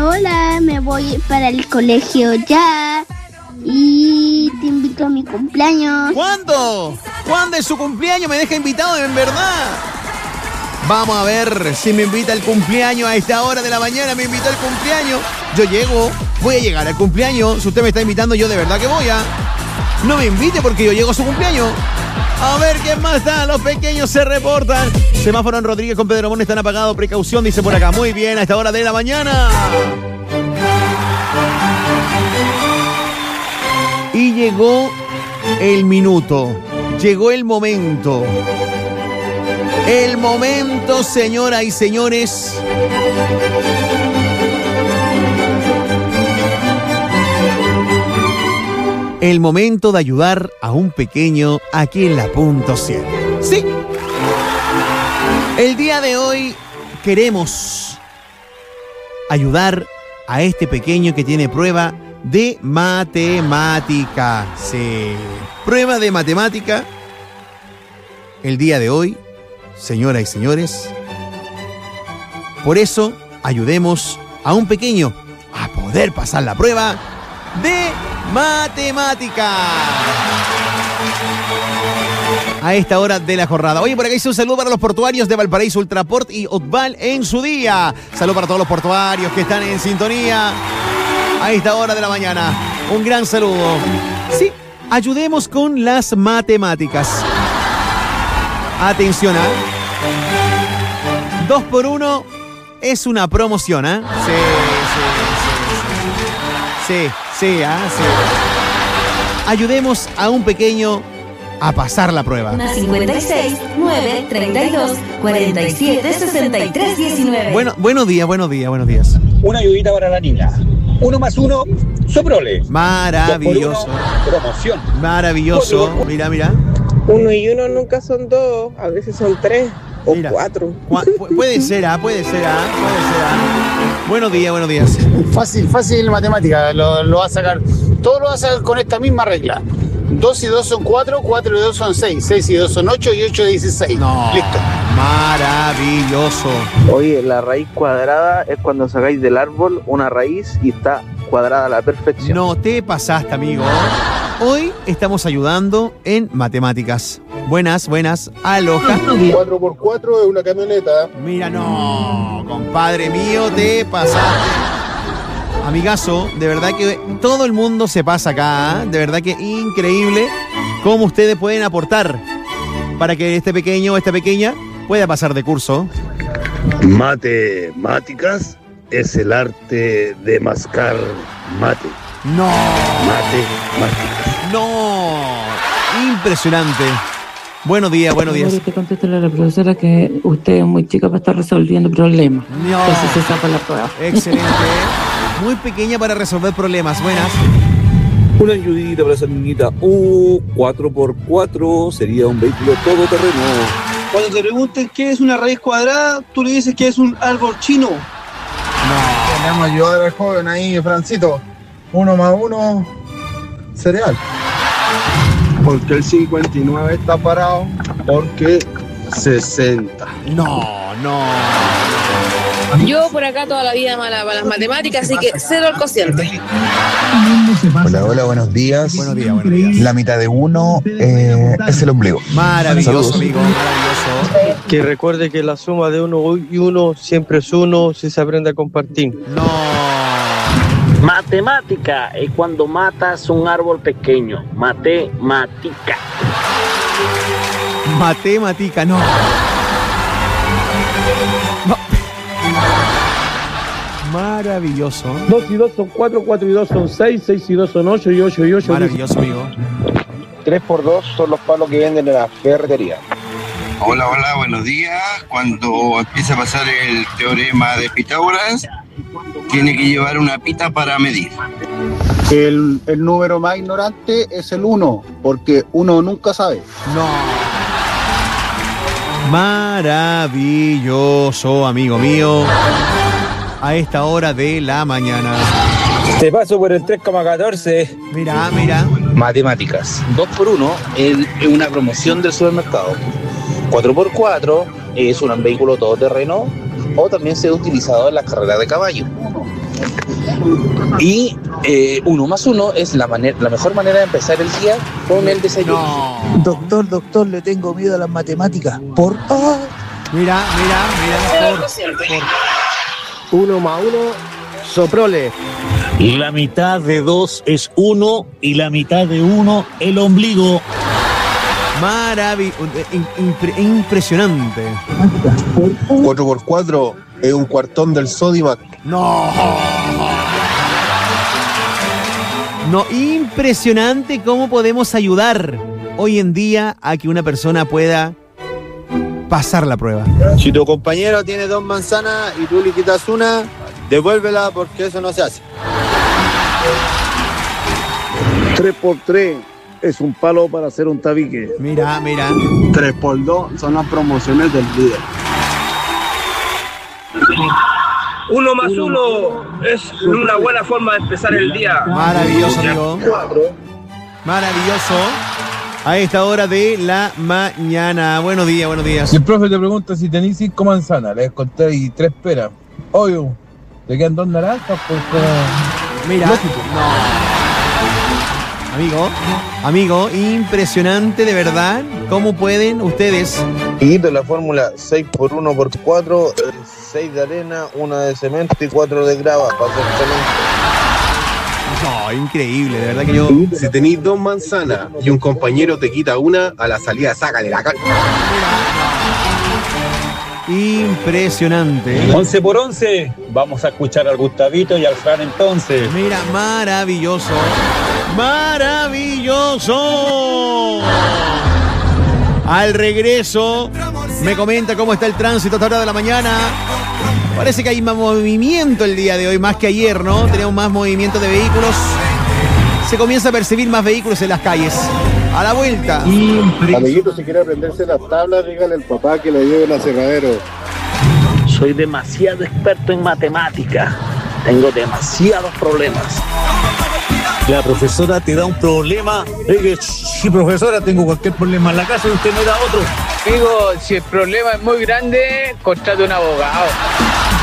hola, me voy para el colegio ya y te invito a mi cumpleaños. ¿Cuándo? ¿Cuándo es su cumpleaños? Me deja invitado en verdad. Vamos a ver si me invita al cumpleaños a esta hora de la mañana. Me invitó al cumpleaños. Yo voy a llegar al cumpleaños. Si usted me está invitando, yo de verdad que voy a. No me invite porque yo llego a su cumpleaños. A ver quién más está. Los pequeños se reportan. Semáforo en Rodríguez con Pedro Mon están apagados. Precaución, dice por acá. Muy bien, a esta hora de la mañana. Y llegó el minuto. Llegó el momento. El momento, señoras y señores. El momento de ayudar a un pequeño aquí en la Punto 7. Sí. El día de hoy queremos ayudar a este pequeño que tiene prueba de matemática. Sí. Prueba de matemática. El día de hoy, señoras y señores. Por eso, ayudemos a un pequeño a poder pasar la prueba de matemática. A esta hora de la jornada. Oye, por acá hice un saludo para los portuarios de Valparaíso, Ultraport y Otval en su día. Saludo para todos los portuarios que están en sintonía a esta hora de la mañana. Un gran saludo. Sí, ayudemos con las matemáticas. Atención, 2x1 es una promoción, ¿eh? Sí. Ayudemos a un pequeño a pasar la prueba. 56 9 32 47 63 19. Buenos días. Una ayudita para la niña. 1 más 1, Soprole. Maravilloso. 2 por 1, promoción. Maravilloso. Mira. 1 y 1 nunca son 2, a veces son 3 o 4. Puede ser. Buenos días. Fácil matemática, lo va a sacar. Todo lo va a sacar con esta misma regla. 2 y 2 son 4, 4 y 2 son 6, 6 y 2 son 8 y 8 y 16. No. Listo. Maravilloso. Oye, la raíz cuadrada es cuando sacáis del árbol una raíz y está cuadrada a la perfección. No te pasaste, amigo. Hoy estamos ayudando en matemáticas. Buenas. Aloha. 4x4 es una camioneta. Mira, no, compadre mío, te pasaste. Amigazo, de verdad que todo el mundo se pasa acá, ¿eh? De verdad que increíble cómo ustedes pueden aportar para que este pequeño o esta pequeña pueda pasar de curso. Matemáticas es el arte de mascar mate. No. Matemáticas. No. Impresionante. Buenos días. Te contesta la profesora que usted es muy chica para estar resolviendo problemas. No. Entonces se saca la prueba. Excelente. Muy pequeña para resolver problemas. Buenas. Una ayudita para esa niñita. 4x4 sería un vehículo todoterreno. Cuando te pregunten qué es una raíz cuadrada, tú le dices que es un árbol chino. No. Queremos ayudar al joven ahí, Francito. 1 más 1, cereal. Porque el 59 está parado, porque 60. No. Yo por acá toda la vida mala para las matemáticas, así que 0 al cociente. Hola, buenos días. Buenos días. La mitad de 1 es el ombligo. Maravilloso, Saludos. amigo, maravilloso. Que recuerde que la suma de 1 y 1 siempre es 1 si se aprende a compartir. No. Matemática es cuando matas un árbol pequeño. Matemática, no. Maravilloso. 2 y 2 son 4, 4 y 2 son 6, 6 y 2 son 8 y 8 y 8. Maravilloso, amigo. 3x2 son los palos que venden en la ferretería. Hola, buenos días. Cuando empieza a pasar el teorema de Pitágoras, tiene que llevar una pita para medir. El número más ignorante es el 1, porque uno nunca sabe. No. Maravilloso, amigo mío. A esta hora de la mañana. Te paso por el 3,14. Mira. Matemáticas. 2x1 es una promoción del supermercado. 4x4 es un vehículo todoterreno o también se ha utilizado en las carreras de caballo. Y 1 más 1 es la mejor manera de empezar el día con el desayuno. Doctor, le tengo miedo a las matemáticas. ¿Por? Mira. 1 más 1, soprole. La mitad de 2 es 1 y la mitad de 1 el ombligo. Impresionante. 4x4 es un cuartón del Sodimac. No, impresionante cómo podemos ayudar hoy en día a que una persona pueda pasar la prueba. Si tu compañero tiene 2 manzanas y tú le quitas una, devuélvela porque eso no se hace. 3x3 es un palo para hacer un tabique. Mira. 3x2 son las promociones del día. 1 más 1 es una buena forma de empezar el día. Maravilloso, amigo. Maravilloso. A esta hora de la mañana. Buenos días. Si el profe te pregunta si tenés 5 manzanas, le contáis 3 peras. Obvio, te quedan 2 naranjas, pues mira. Lógico. Amigo, impresionante de verdad. ¿Cómo pueden ustedes? Y de la fórmula 6 por 1 por 4, 6 de arena, 1 de cemento y 4 de grava para hacer cemento. No, increíble, de verdad que yo. Si tenéis 2 manzanas y un compañero te quita una, a la salida sácale la cara. Impresionante. 11 por 11, vamos a escuchar al Gustavito y al Fran entonces. Mira, maravilloso. Al regreso, me comenta cómo está el tránsito a esta hora de la mañana. Parece que hay más movimiento el día de hoy, más que ayer, ¿no? Tenemos más movimiento de vehículos. Se comienza a percibir más vehículos en las calles. A la vuelta. Amiguito, si quiere aprenderse las tablas, dígale al papá que le lleve el aserradero. Soy demasiado experto en matemáticas. Tengo demasiados problemas. La profesora te da un problema. Sí, profesora, tengo cualquier problema en la casa y usted me da otro. Amigo, si el problema es muy grande, contrate un abogado.